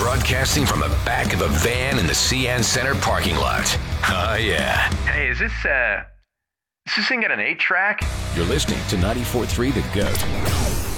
Broadcasting from the back of a van in the CN Center parking lot. Oh, yeah. Hey, is this thing got an 8-track? You're listening to 94.3 The GOAT.